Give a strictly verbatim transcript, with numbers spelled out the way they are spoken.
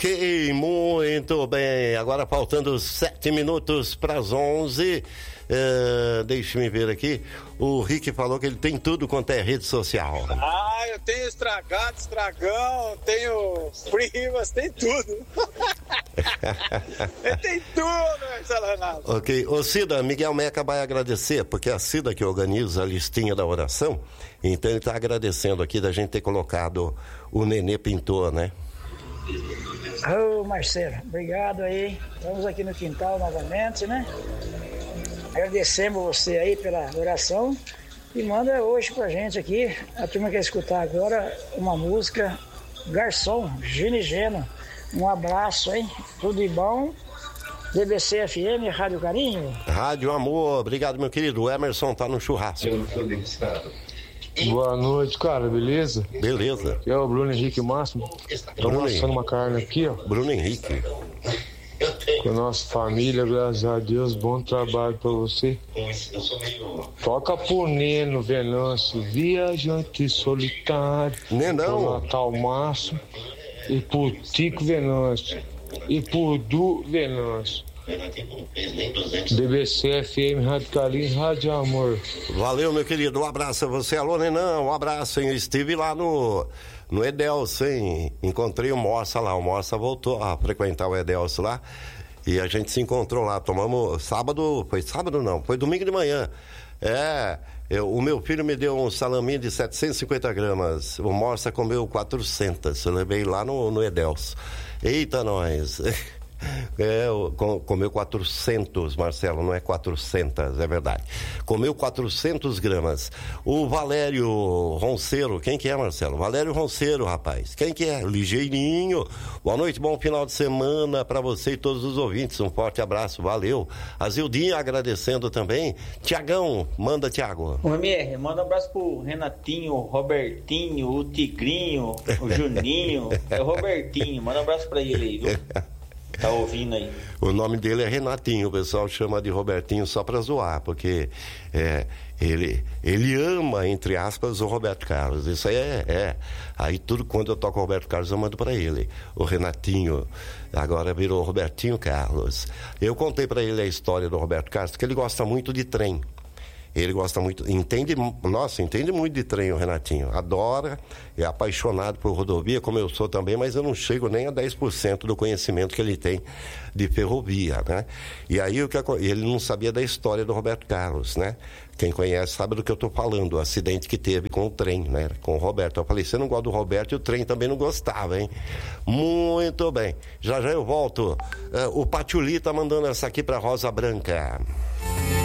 Ok, muito bem. Agora faltando sete minutos para as onze. Uh, Deixa-me ver aqui. O Rick falou que ele tem tudo quanto é rede social. Ah, eu tenho estragado, estragão, tenho primas, tem tudo. Ele tem tudo, Marcelo Renato. Ok. Ô Cida, Miguel Meca vai agradecer, porque é a Cida que organiza a listinha da oração. Então ele está agradecendo aqui da gente ter colocado o Nenê Pintor, né? Ô, Marcelo, obrigado aí. Estamos aqui no quintal novamente, né? Agradecemos você aí pela oração e manda hoje pra gente aqui, a turma quer escutar agora uma música Garçom, Gino Geno. Um abraço, hein? Tudo de bom. D B C F M, Rádio Carinho. Rádio Amor, obrigado meu querido. O Emerson tá no churrasco. Boa noite, cara, beleza? Beleza. Aqui é o Bruno Henrique Máximo. Estamos assando uma carne aqui, ó. Bruno Henrique. Com a nossa família, graças a Deus, bom trabalho pra você. Toca pro Neno Venâncio, viajante solitário. Nenão. Pro Natal Máximo. E pro Tico Venâncio. E pro Du Venâncio. D B C F M, Rádio Carinho, Rádio Amor. Valeu, meu querido, um abraço a você. Alô, Nenão, um abraço, hein? Eu estive lá no, no Edelso, hein? Encontrei o Morsa lá, o Morsa voltou a frequentar o Edelso lá e a gente se encontrou lá, tomamos sábado, foi sábado não, foi domingo de manhã. É, eu, o meu filho me deu um salaminho de setecentos e cinquenta gramas, o Morsa comeu quatrocentos, eu levei lá no, no Edelso. Eita, nós... É, comeu quatrocentos, Marcelo, não é quatrocentos, é verdade. Comeu quatrocentos gramas. O Valério Ronceiro, quem que é, Marcelo? Valério Ronceiro, rapaz. Quem que é? Ligeirinho. Boa noite, bom final de semana para você e todos os ouvintes. Um forte abraço, valeu. A Zildinha agradecendo também. Tiagão, manda, Tiago. Ô, M R, manda um abraço pro Renatinho, Robertinho, o Tigrinho, o Juninho. É o Robertinho, manda um abraço pra ele aí, viu? Tá ouvindo aí. O nome dele é Renatinho, o pessoal chama de Robertinho só pra zoar, porque é, ele, ele ama, entre aspas, o Roberto Carlos. Isso aí é, é. Aí tudo, quando eu toco o Roberto Carlos, eu mando pra ele. O Renatinho, agora virou Robertinho Carlos. Eu contei pra ele a história do Roberto Carlos, porque ele gosta muito de trem. Ele gosta muito, entende, nossa, entende muito de trem o Renatinho, adora, é apaixonado por rodovia, como eu sou também, mas eu não chego nem a dez por cento do conhecimento que ele tem de ferrovia, né? E aí o que ele não sabia da história do Roberto Carlos, né? Quem conhece sabe do que eu tô falando, o acidente que teve com o trem, né? Com o Roberto. Eu falei, você não gosta do Roberto e o trem também não gostava, hein? Muito bem, já já eu volto. Uh, o Patiuli tá mandando essa aqui pra Rosa Branca.